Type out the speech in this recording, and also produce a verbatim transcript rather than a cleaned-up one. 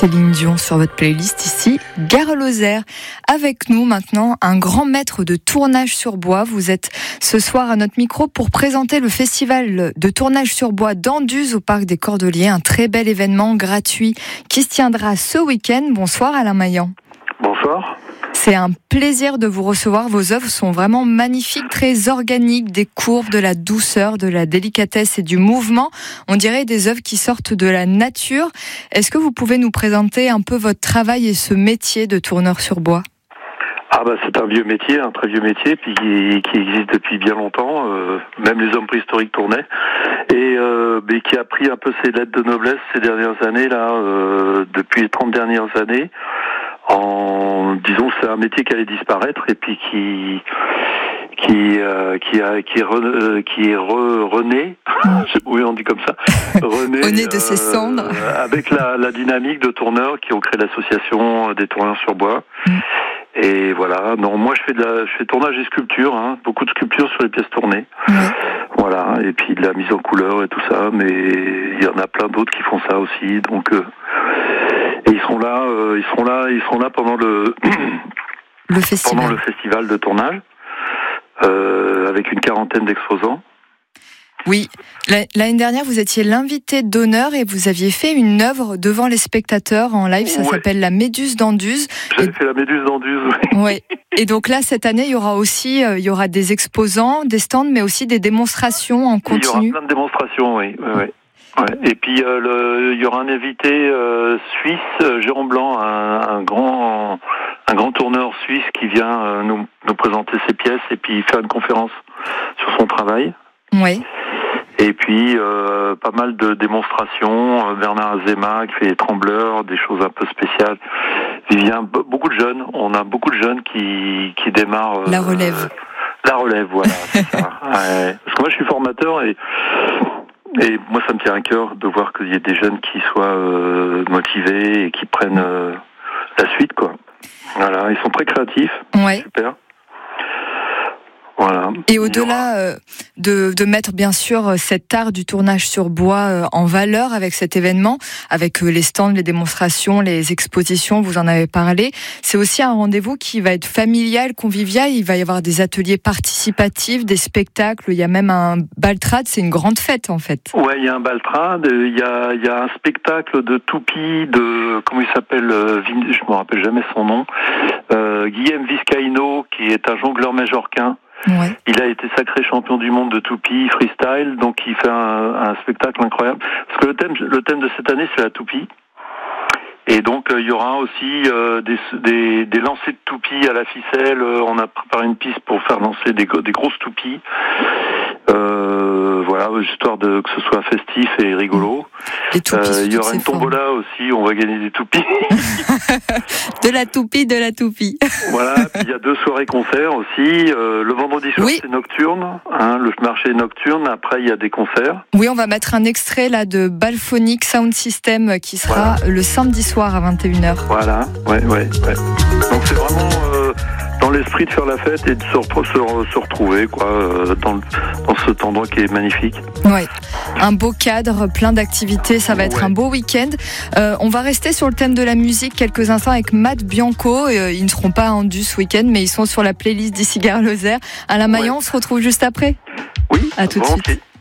Céline Dion sur votre playlist ici, Gare Lozère. Avec nous maintenant, un grand maître de tournage sur bois. Vous êtes ce soir à notre micro pour présenter le festival de tournage sur bois d'Anduze au Parc des Cordeliers. Un très bel événement gratuit qui se tiendra ce week-end. Bonsoir Alain Maillan. Bonsoir. C'est un plaisir de vous recevoir. Vos œuvres sont vraiment magnifiques, très organiques, des courbes, de la douceur, de la délicatesse et du mouvement. On dirait des œuvres qui sortent de la nature. Est-ce que vous pouvez nous présenter un peu votre travail et ce métier de tourneur sur bois ? Ah bah c'est un vieux métier, un très vieux métier, puis qui, qui existe depuis bien longtemps. Euh, même les hommes préhistoriques tournaient, et euh, mais qui a pris un peu ses lettres de noblesse ces dernières années là, euh, depuis les trente dernières années. En disons c'est un métier qui allait disparaître et puis qui qui euh, qui a qui est re, euh, qui est re, rené oui on dit comme ça rené rené de ses cendres euh, avec la, la dynamique de tourneurs qui ont créé l'association des tourneurs sur bois. Mm. Et voilà, non, moi je fais de la, je fais tournage et sculpture, hein, beaucoup de sculptures sur les pièces tournées. Ouais. Voilà, et puis de la mise en couleur et tout ça, mais il y en a plein d'autres qui font ça aussi, donc euh, et ils seront là, euh, ils seront là, ils seront là pendant le le festival, pendant le festival de tournage, euh, avec une quarantaine d'exposants. Oui, l'année dernière, vous étiez l'invité d'honneur et vous aviez fait une œuvre devant les spectateurs en live. Ça ouais. s'appelle La Méduse d'Anduze. J'avais et... fait La Méduse d'Anduze, oui. Ouais. Et donc là, cette année, il y aura aussi, euh, il y aura des exposants, des stands, mais aussi des démonstrations en continu. Il y aura plein de démonstrations, oui. oui, oui. Ouais. Et puis euh, le, il y aura un invité euh, suisse, Jérôme Blanc, un, un grand, un grand tourneur suisse qui vient euh, nous, nous présenter ses pièces et puis faire une conférence sur son travail. Oui. Et puis euh, pas mal de démonstrations. Euh, Bernard Azema qui fait les trembleurs, des choses un peu spéciales. Il vient beaucoup de jeunes. On a beaucoup de jeunes qui qui démarrent. Euh, la relève. La relève, voilà. C'est ça. Ouais. Parce que moi, je suis formateur et et moi, ça me tient à cœur de voir qu'il y ait des jeunes qui soient euh, motivés et qui prennent euh, la suite, quoi. Voilà. Ils sont très créatifs. Ouais. Super. Voilà. Et au-delà euh, de, de mettre bien sûr cet art du tournage sur bois euh, en valeur avec cet événement, avec euh, les stands, les démonstrations, les expositions, vous en avez parlé, c'est aussi un rendez-vous qui va être familial, convivial. Il va y avoir des ateliers participatifs, des spectacles, il y a même un baltrade, c'est une grande fête en fait. Ouais, il y a un baltrade, il y a, il y a un spectacle de toupie, de, comment il s'appelle, euh, je me rappelle jamais son nom, euh, Guillaume Vizcaíno, qui est un jongleur majorquin. Ouais. Il a été sacré champion du monde de toupie freestyle, donc il fait un, un spectacle incroyable. Parce que le thème, le thème de cette année, c'est la toupie. Et donc euh, il y aura aussi euh, des, des, des lancers de toupies à la ficelle. On a préparé une piste pour faire lancer des, des grosses toupies. Euh, voilà, histoire de que ce soit festif et rigolo. Les toupies, euh, il y aura une tombola formes. Aussi, on va gagner des toupies. De la toupie, de la toupie. Voilà, puis il y a deux soirées-concerts aussi. Euh, le vendredi soir, oui. C'est nocturne, hein, le marché est nocturne. Après, il y a des concerts. Oui, on va mettre un extrait là de Balphonic Sound System qui sera voilà. Le samedi soir à vingt et une heures. Voilà, ouais, ouais, ouais. Donc c'est vraiment euh, dans l'esprit de faire la fête et de se, se, se retrouver, quoi, euh, dans, dans cet endroit qui est magnifique. Ouais, un beau cadre, plein d'activités, ça va être ouais. un beau week-end. Euh, on va rester sur le thème de la musique quelques instants avec Matt Bianco. Euh, ils ne seront pas à Anduze ce week-end, mais ils sont sur la playlist d'ici Gare Lozère. Alain Maillan, ouais. On se retrouve juste après. Oui, à tout de suite.